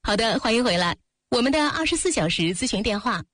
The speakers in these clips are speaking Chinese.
好的，欢迎回来。我们的24小时咨询电话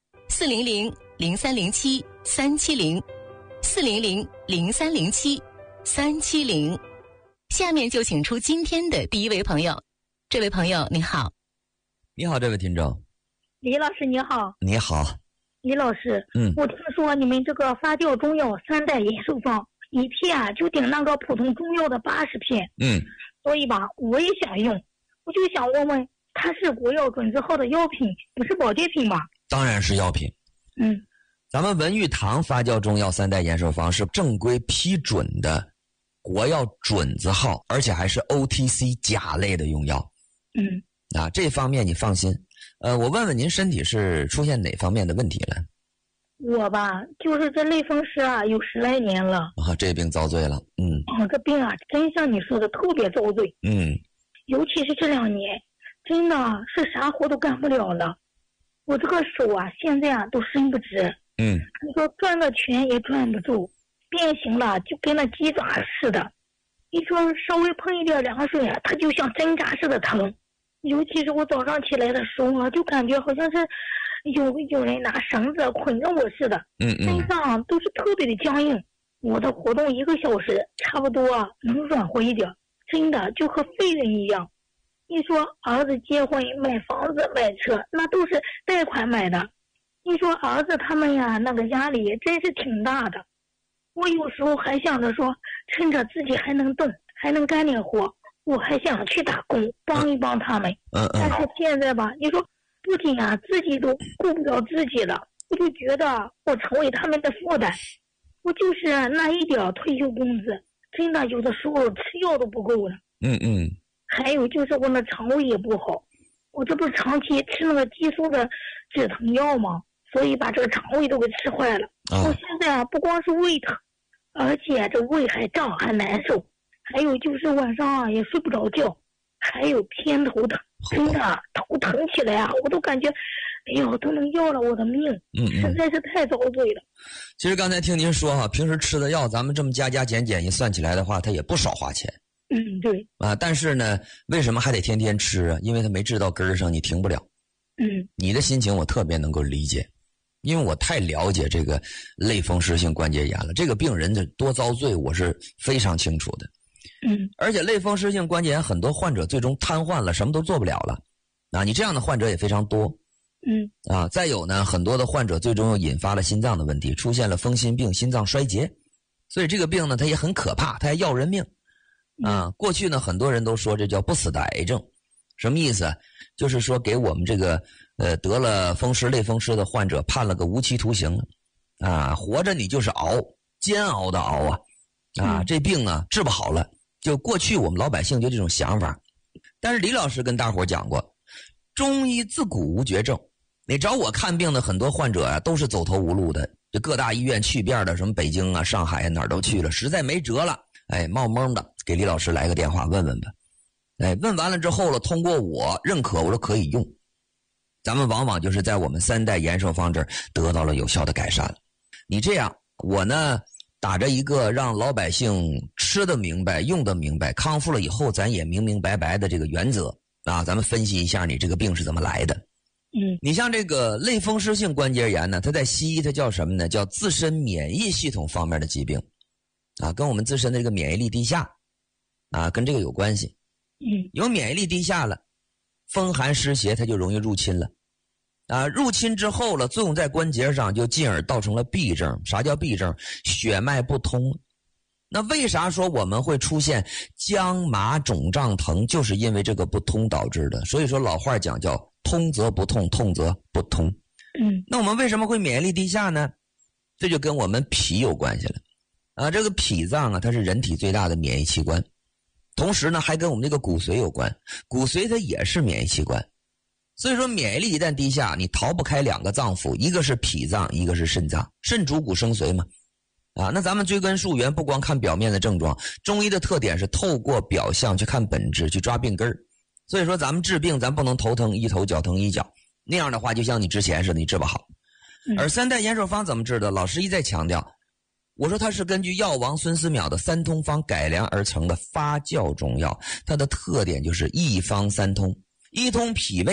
400-0307-370，400-0307-370。下面就请出今天的第一位朋友。这位朋友你好。 你好，这位听众。 李老师你好。 你好。 李老师，我听说你们这个发酵中药3代延寿方一天啊就顶那个普通中药的80片。所以吧我也想用，我就想问问，它是国药准字号的药品，不是保健品吧？ 当然是药品。咱们文玉堂发酵中药3代延寿方是正规批准的国药准字号，而且还是 OTC 甲类的用药。这方面你放心。我问问您身体是出现哪方面的问题了？ 我吧就是这类风湿啊有10来年了。 这病遭罪了。 这病啊真像你说的特别遭罪。尤其是这2年真的是啥活都干不了了。我这个手啊现在啊都伸不直。你说转个圈也转不住，变形了就跟那鸡爪似的。你说稍微碰一点凉水啊，它就像针扎似的疼。尤其是我早上起来的时候啊，就感觉好像是有人拿绳子捆着我似的。身上都是特别的僵硬。我的活动1个小时差不多能软和一点，真的就和废人一样。你说儿子结婚买房子买车那都是贷款买的。你说儿子他们呀那个压力真是挺大的。我有时候还想着说，趁着自己还能动还能干点活，我还想去打工帮一帮他们。但是现在吧你说不仅啊自己都顾不了自己了，我就觉得我成为他们的负担。我就是那一点退休工资真的有的时候吃药都不够了。还有就是我那肠胃也不好，我这不是长期吃那个激素的止疼药吗？所以把这个肠胃都给吃坏了。我现在啊不光是胃疼，而且这胃还胀还难受，还有就是晚上啊也睡不着觉，还有偏头疼。真的头疼起来啊我都感觉哎呦都能要了我的命。实在是太遭罪了。 其实刚才听您说平时吃的药咱们这么加减一算起来的话，它也不少花钱。 对。 但是呢为什么还得天天吃啊？因为它没治到根儿上，你停不了。你的心情我特别能够理解，因为我太了解这个类风湿性关节炎了，这个病人的多遭罪我是非常清楚的。而且类风湿性关节炎很多患者最终瘫痪了，什么都做不了了。你这样的患者也非常多。再有呢，很多的患者最终又引发了心脏的问题，出现了风心病、心脏衰竭。所以这个病呢，它也很可怕，它还要人命。过去呢，很多人都说这叫不死的癌症，什么意思？就是说给我们这个得了类风湿的患者判了个无期徒刑活着你就是熬，煎熬的熬这病啊治不好了。就过去我们老百姓就这种想法，但是李老师跟大伙讲过，中医自古无绝症。你找我看病的很多患者都是走投无路的，就各大医院去遍的，什么北京啊、上海哪儿都去了，实在没辙了，冒蒙的给李老师来个电话问问吧。问完了之后了，通过我认可，我说可以用。咱们往往就是在我们3代延寿方这儿得到了有效的改善了。你这样，我呢打着一个让老百姓吃得明白、用得明白，康复了以后咱也明明白白的这个原则咱们分析一下你这个病是怎么来的。你像这个类风湿性关节炎呢，它在西医它叫什么呢？叫自身免疫系统方面的疾病跟我们自身的这个免疫力低下跟这个有关系。有免疫力低下了，风寒湿邪它就容易入侵了入侵之后了，作用在关节上，就进而造成了痹症。啥叫痹症？血脉不通。那为啥说我们会出现僵麻肿胀疼？就是因为这个不通导致的。所以说老话讲叫通则不痛，痛则不通。那我们为什么会免疫力低下呢？这就跟我们脾有关系了这个脾脏它是人体最大的免疫器官，同时呢还跟我们这个骨髓有关，骨髓它也是免疫器官。所以说免疫力一旦低下，你逃不开2个脏腑，一个是脾脏，一个是肾脏。肾主骨生髓嘛那咱们追根溯源，不光看表面的症状，中医的特点是透过表象去看本质，去抓病根儿。所以说咱们治病咱不能头疼一头脚疼一脚，那样的话就像你之前似的你治不好。而3代延寿方怎么治的？老师一再强调，我说它是根据药王孙思邈的3通方改良而成的发酵中药，它的特点就是一方3通，一通脾胃